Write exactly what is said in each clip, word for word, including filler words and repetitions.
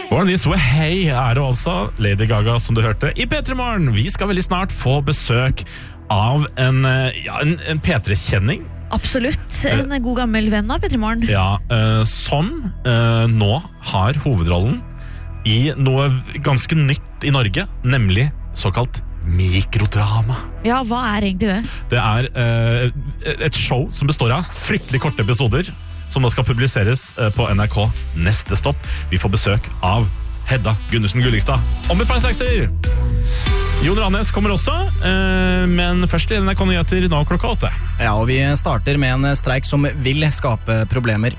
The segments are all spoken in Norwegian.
Born This Way er det altså Lady Gaga som du hørte i P tre Morgen. Vi skal veldig snart få besøk av en, ja, en, en P tre-kjenning. Absolutt, en god gammel venn av P tre Morgen. Ja, uh, som uh, nå har hovedrollen i noe ganske nytt i Norge, nemlig såkalt mikrodrama. Ja, hva er egentlig det? Det er uh, et show som består av fryktelig korte episoder, som nå skal publiseres på N R K neste stopp. Vi får besøk av Hedda Gundersen Gullikstad om et par sekser. Jon Rannes kommer også, men først i N R K Nyheter nå klokka åtte. Ja, og vi starter med en streik som vil skape problemer.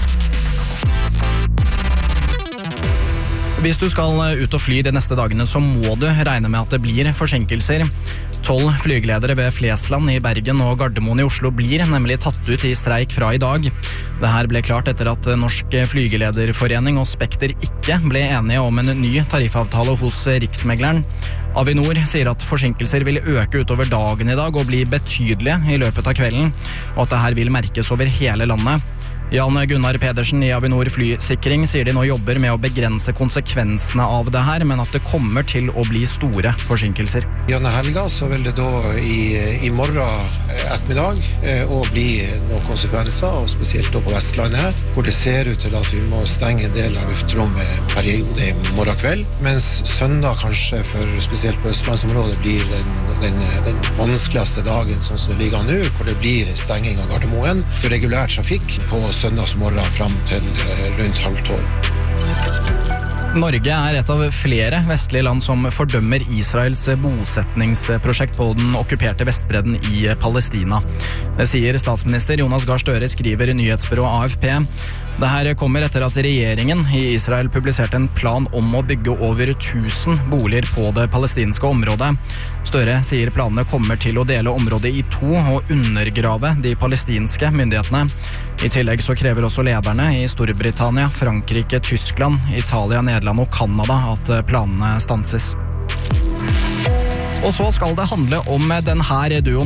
Hvis du skal ut og fly de neste dagene, så må du regne med at det blir forsinkelser. Tolv flygeledere ved Flesland i Bergen og Gardermoen i Oslo blir nemlig tatt ut i streik fra i dag. Det her ble klart etter at Norsk Flygelederforening og Spekter ikke ble enige om en ny tariffavtale hos Riksmegleren. Avinor sier at forsinkelser vil øke utover dagen i dag og bli betydelige i løpet av kvelden, og at det her vil merkes over hele landet. Jan Gunnar Pedersen i Avinor Flysikring sier de nå jobber med å begrense konsekvensene av det her, men at det kommer til å bli store forsinkelser. Gjennom helga så vil det da i, i morgen ettermiddag eh, og bli noen konsekvenser, og spesielt da på Vestlandet, hvor det ser ut til at vi må stenge en del av luftrommet en periode i morgen kveld, mens søndag kanskje for spesielt på Østlandsområdet blir den, den, den vanskeligste dagen sånn som det ligger nå, hvor det blir stenging av Gardermoen for regulær trafikk på søndagsmorgen frem til eh, rundt halv tolv. Norge er et av flere vestlige land som fordømmer Israels bosetningsprosjekt på den okkuperte Vestbredden i Palestina. Det sier statsminister Jonas Gahr Støre, skriver i nyhetsbyrået A F P. Det her kommer etter at regjeringen i Israel publiserte en plan om å bygge over tusen boliger på det palestinske området. Støre sier planene kommer til å dele området i to og undergrave de palestinske myndighetene. I tillegg så krever også lederne i Storbritannia, Frankrike, Tyskland, Italia, Nederland og Kanada at planene stanses. Og så skal det handle om den her duoen.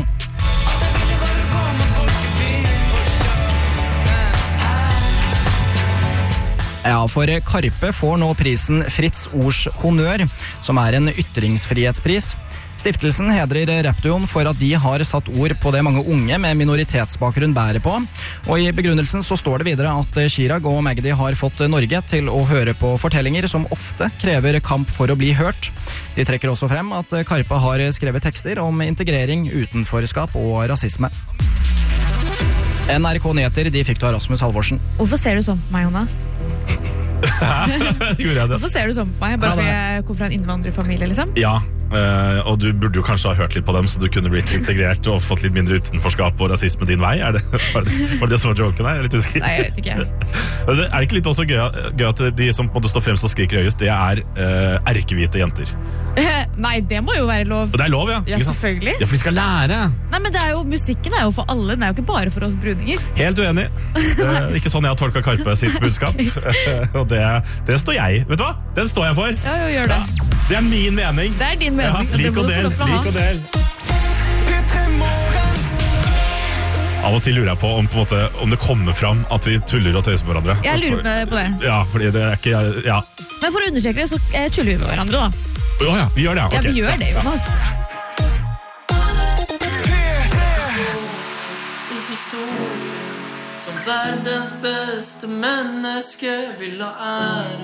Ja, for Karpe får nå prisen Fritz Ords Honnør, som er en ytringsfrihetspris. Stiftelsen hedrer rapduoen for at de har satt ord på det mange unge med minoritetsbakgrunn bærer på, og i begrunnelsen så står det videre at Chirag og Magdi har fått Norge til å høre på fortellinger som ofte krever kamp for å bli hørt. De trekker også frem at Karpe har skrevet tekster om integrering, utenforskap og rasisme. N R K Nyheter, de fikk du av Rasmus Halvorsen. Hvorfor ser du sånn på meg, Jonas? Gjorde jeg det? Hvorfor ser du sånn på meg? Bare fordi jeg kom fra en innvandrerfamilie, liksom? Ja, Uh, og du burde jo kanskje ha hørt litt på dem, så du kunne blitt integrert og fått litt mindre utenforskap og rasisme din vei. Er det, var, det, var det det som var joken her? Jeg er litt usikker. Nei, jeg vet ikke. Er det ikke litt også gøy, gøy at de som på en måte står fremst og skriker høyest, det er uh, erkehvite jenter? Nei, det må jo være lov. Det er lov, ja. Ja, selvfølgelig. Ja, for de skal lære. Nei, men det er jo, musikken er jo for alle, den er jo ikke bare for oss bruninger. Helt uenig. uh, Ikke sånn jeg har tolket Karpe sitt budskap. Og det, det står jeg. Vet du hva? Den står jeg for. Ja, jo, gjør det. Ja, det er min mening. Det er din mening. Ja, lik og del, lik og del. Av og til lurer jeg på om, på en måte, om det kommer fram at vi tuller og tøyser med hverandre. Jeg lurer på det. Ja, fordi det er ikke, ja. Men for å understreke det, så eh, tuller vi med hverandre da. Ja, ja, vi gjør det, ja. Ja, Okay. vi gjør det, Jonas. Som verdens beste menneske vil ha ære.